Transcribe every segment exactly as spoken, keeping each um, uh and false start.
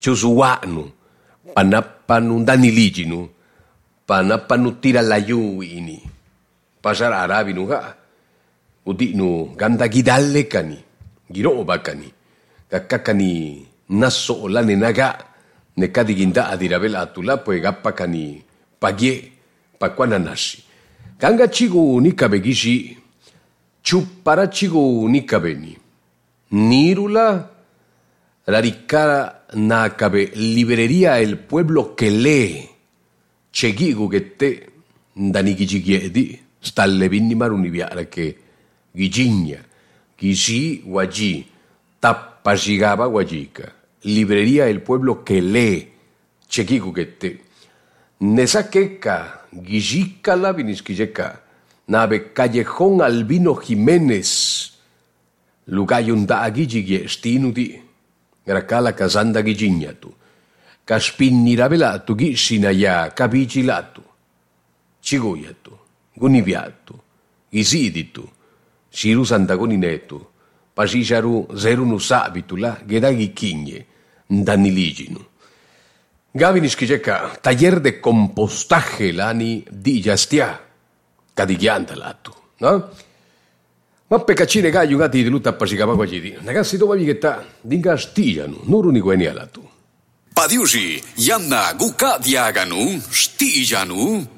chusuwanu, panapanu danilijinu, panapanu tirallayu ini, pasar arabinu ha, udinu ganda gidalle kani, giroba kani, kakakani naso la nenaga, nekadi ginda adirabel atula pues gapa kani pagie pakwana nashi. Ganga chigo nikabe gishi, chupara chigo nikabeni, nirula rarikara nakabe librería el pueblo que lee, chegigu gete dani gijigiedi, stalle vinni maruni viara che gijigna, gishi waji, tappa gigaba wajika, librería el pueblo que lee, chegigu gete, nesakeka, Gijikala viniskijeka, nave Callejón Albino Jiménez, lugayunda agijigie stinudi, grakala kazanda gijinyatu, kaspinirabelatu gishinaya kabijilatu, chiguyatu, guniviatu, giziditu, shirusandagoninetu, pasisharu zerunu sabitula, geragikinye, daniliginu. Gaviniskijeka, taller de compostaje lani di jastia, cadigiandalatu, no? Ma pecacine gaio gati di lutta pasigama guagidi, ragazzi dove vigetta, dinga stigianu, nuru ni gueni alatu. Padiusi, yanna guka diaganu, stigianu.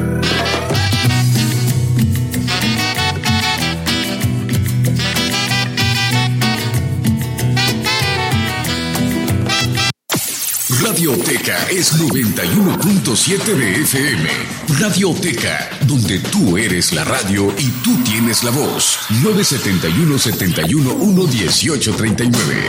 Radioteca es noventa y uno punto siete de F M. Radioteca, donde tú eres la radio y tú tienes la voz. nueve siete uno, siete uno uno, uno ocho tres nueve.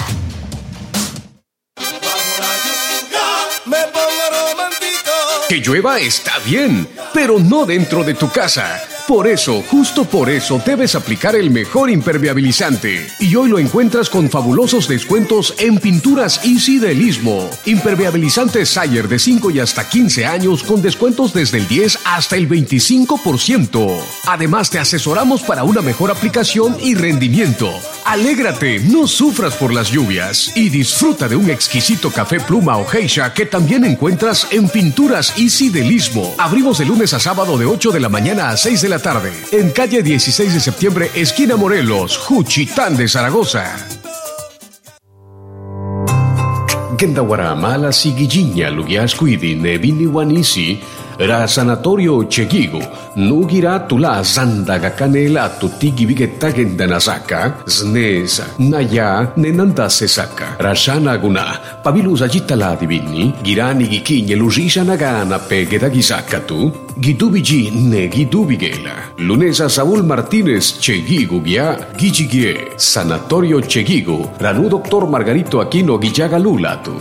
Que llueva está bien, pero no dentro de tu casa. Por eso, justo por eso, debes aplicar el mejor impermeabilizante. Y hoy lo encuentras con fabulosos descuentos en Pinturas Easy del Istmo. Impermeabilizante Sayer de cinco y hasta quince años con descuentos desde el diez hasta el veinticinco por ciento. Además, te asesoramos para una mejor aplicación y rendimiento. Alégrate, no sufras por las lluvias y disfruta de un exquisito café pluma o geisha que también encuentras en Pinturas Easy del Istmo. Abrimos de lunes a sábado de ocho de la mañana a seis de la tarde. En calle dieciséis de septiembre, esquina Morelos, Juchitán de Zaragoza. Gendawara mala sigijinya lugiasquidi nevini wanisi ra sanatorio chegigo nugira tula zandaga kanela tutigi vigetta gendanasaka znesa naya nenanda sesaka rashana guna pabilusa jitala divini girani gikinye lujisha nagana pegeda gisakatu gidubiji ne gidubigela lunesa Saúl Martínez chegigo guia gichigie sanatorio chegigo ranu doctor Margarito Aquino Guillaga Lulatu.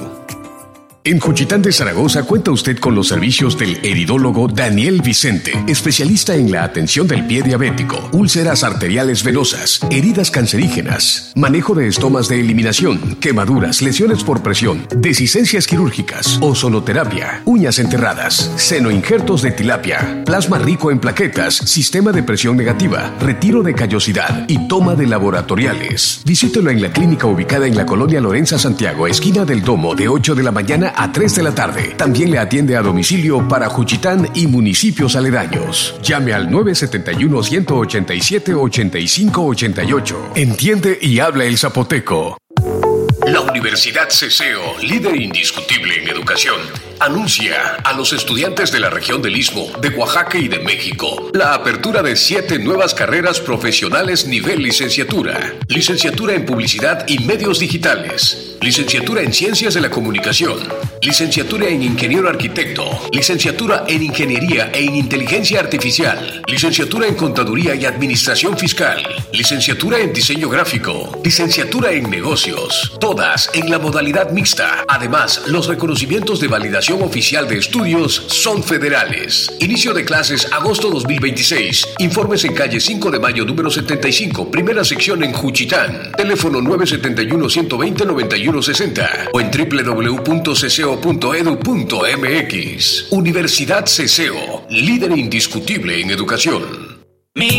En Juchitán de Zaragoza cuenta usted con los servicios del heridólogo Daniel Vicente, especialista en la atención del pie diabético, úlceras arteriales venosas, heridas cancerígenas, manejo de estomas de eliminación, quemaduras, lesiones por presión, desicencias quirúrgicas, ozonoterapia, uñas enterradas, senoinjertos de tilapia, plasma rico en plaquetas, sistema de presión negativa, retiro de callosidad y toma de laboratoriales. Visítelo en la clínica ubicada en la colonia Lorenza Santiago, esquina del Domo, de ocho de la mañana a tres de la tarde. También le atiende a domicilio para Juchitán y municipios aledaños. Llame al nueve siete uno, uno ocho siete, ocho cinco ocho ocho. Entiende y habla el zapoteco. La Universidad Ceseo, líder indiscutible en educación, anuncia a los estudiantes de la región del Istmo, de Oaxaca y de México la apertura de siete nuevas carreras profesionales nivel licenciatura. Licenciatura en Publicidad y Medios Digitales, licenciatura en Ciencias de la Comunicación, licenciatura en Ingeniero Arquitecto, licenciatura en Ingeniería e en Inteligencia Artificial, licenciatura en Contaduría y Administración Fiscal, licenciatura en Diseño Gráfico, licenciatura en Negocios, todas en la modalidad mixta. Además, los reconocimientos de validación oficial de estudios son federales. Inicio de clases agosto dos mil veintiséis. Informes en calle cinco de mayo número setenta y cinco, primera sección en Juchitán. Teléfono nueve siete uno, uno dos cero, nueve uno seis cero o en doble u doble u doble u punto ceseo punto edu punto eme equis. Universidad Ceseo, líder indiscutible en educación.